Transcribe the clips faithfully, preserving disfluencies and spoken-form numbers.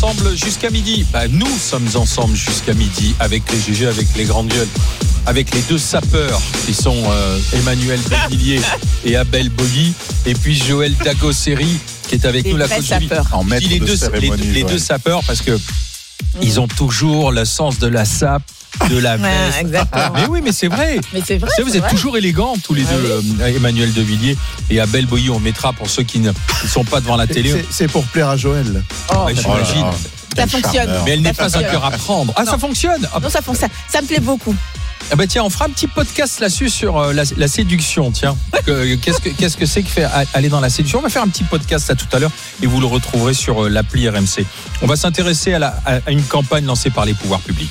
ensemble jusqu'à midi. Bah, nous sommes ensemble jusqu'à midi avec les G G, avec les grandes gueules, avec les deux sapeurs qui sont euh, Emmanuel Davilliers et Abel Boilly, et puis Joël Dagosseri qui est avec les nous. La vrais coach sapeurs. en maître les, de deux, les, les deux sapeurs parce que mmh. ils ont toujours le sens de la sape, de la veste. Ouais, mais oui, mais c'est vrai. Mais c'est vrai. C'est vous c'est êtes vrai. toujours élégants tous les deux, oui. euh, Emmanuel Davilliers et Abel Boilly. On mettra pour ceux qui ne sont pas devant la télé. C'est, c'est pour plaire à Joël. Oh, ouais, j'imagine. Oh ça fonctionne. Mais elle n'est ça pas un cœur à prendre. Ah, non. Ça fonctionne. Non, ça fonctionne. Ça me plaît beaucoup. Ah bah tiens, on fera un petit podcast là-dessus sur euh, la, la séduction. Tiens, euh, qu'est-ce que qu'est-ce que c'est que faire aller dans la séduction? On va faire un petit podcast là tout à l'heure et vous le retrouverez sur euh, l'appli R M C. On va s'intéresser à, la, à une campagne lancée par les pouvoirs publics.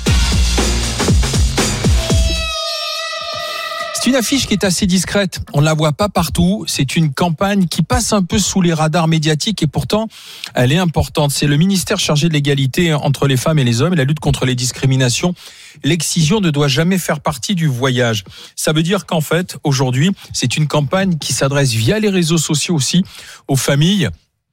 C'est une affiche qui est assez discrète, on ne la voit pas partout, c'est une campagne qui passe un peu sous les radars médiatiques et pourtant elle est importante. C'est le ministère chargé de l'égalité entre les femmes et les hommes et la lutte contre les discriminations. L'excision ne doit jamais faire partie du voyage. Ça veut dire qu'en fait, aujourd'hui, c'est une campagne qui s'adresse via les réseaux sociaux aussi aux familles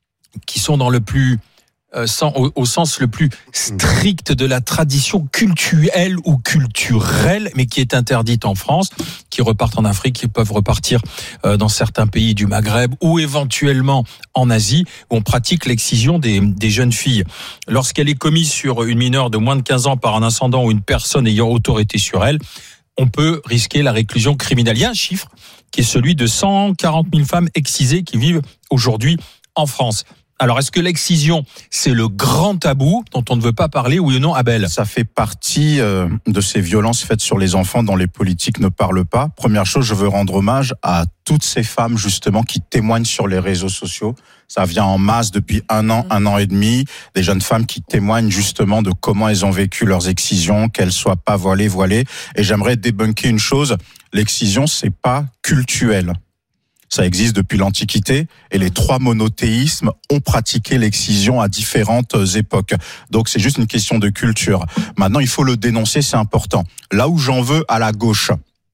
qui sont dans le plus... Euh, sans, au, au sens le plus strict de la tradition cultuelle ou culturelle, mais qui est interdite en France, qui repartent en Afrique, qui peuvent repartir euh, dans certains pays du Maghreb ou éventuellement en Asie, où on pratique l'excision des, des jeunes filles. Lorsqu'elle est commise sur une mineure de moins de quinze ans par un ascendant ou une personne ayant autorité sur elle, on peut risquer la réclusion criminelle. Il y a un chiffre qui est celui de cent quarante mille femmes excisées qui vivent aujourd'hui en France. Alors, est-ce que l'excision, c'est le grand tabou dont on ne veut pas parler, oui ou non, Abel? Ça fait partie euh, de ces violences faites sur les enfants dont les politiques ne parlent pas. Première chose, je veux rendre hommage à toutes ces femmes, justement, qui témoignent sur les réseaux sociaux. Ça vient en masse depuis un an, un an et demi. Des jeunes femmes qui témoignent, justement, de comment elles ont vécu leurs excisions, qu'elles soient pas voilées, voilées. Et j'aimerais débunker une chose. L'excision, c'est pas cultuel. Ça existe depuis l'Antiquité et les trois monothéismes ont pratiqué l'excision à différentes époques. Donc c'est juste une question de culture. Maintenant, il faut le dénoncer, c'est important. Là où j'en veux à la gauche,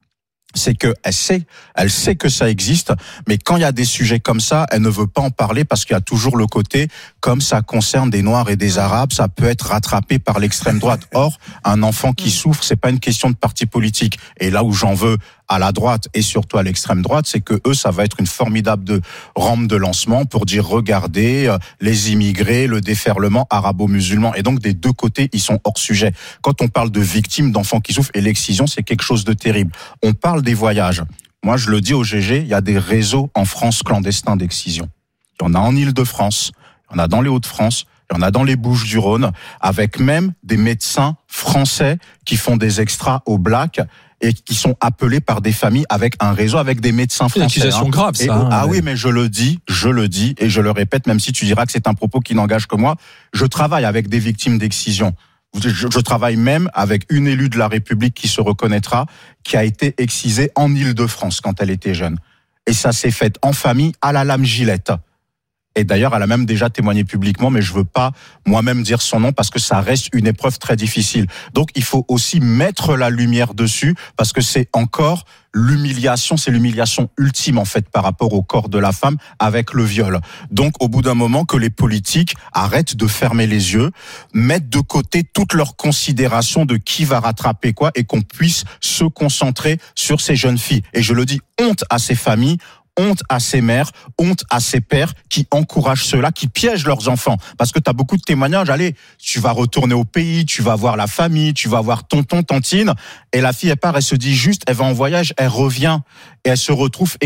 c'est que elle sait, elle sait que ça existe, mais quand il y a des sujets comme ça, elle ne veut pas en parler parce qu'il y a toujours le côté, comme ça concerne des Noirs et des Arabes, ça peut être rattrapé par l'extrême droite. Or, un enfant qui souffre, c'est pas une question de parti politique. Et là où j'en veux à la droite et surtout à l'extrême droite, c'est que eux, ça va être une formidable de, rampe de lancement pour dire, regardez, euh, les immigrés, le déferlement arabo-musulman. Et donc, des deux côtés, ils sont hors sujet. Quand on parle de victimes, d'enfants qui souffrent, et l'excision, c'est quelque chose de terrible. On parle des voyages. Moi, je le dis au G G, il y a des réseaux en France clandestins d'excision. Il y en a en Île-de-France, il y en a dans les Hauts-de-France, il y en a dans les Bouches-du-Rhône, avec même des médecins français qui font des extras au black et qui sont appelés par des familles avec un réseau, avec des médecins français. C'est une accusation hein. grave, ça. Et, hein, ah ouais. oui, mais je le dis, je le dis, et je le répète, même si tu diras que c'est un propos qui n'engage que moi, je travaille avec des victimes d'excision. Je, je travaille même avec une élue de la République qui se reconnaîtra, qui a été excisée en Île-de-France quand elle était jeune. Et ça s'est fait en famille, à la lame Gillette. Et d'ailleurs, elle a même déjà témoigné publiquement, mais je veux pas moi-même dire son nom parce que ça reste une épreuve très difficile. Donc, il faut aussi mettre la lumière dessus parce que c'est encore l'humiliation, c'est l'humiliation ultime en fait par rapport au corps de la femme avec le viol. Donc, au bout d'un moment, que les politiques arrêtent de fermer les yeux, mettent de côté toutes leurs considérations de qui va rattraper quoi et qu'on puisse se concentrer sur ces jeunes filles. Et je le dis, honte à ces familles. Honte à ces mères, honte à ces pères qui encouragent ceux-là, qui piègent leurs enfants. Parce que tu as beaucoup de témoignages, allez, tu vas retourner au pays, tu vas voir la famille, tu vas voir tonton, tantine, et la fille, elle part, elle se dit juste, elle va en voyage, elle revient, et elle se retrouve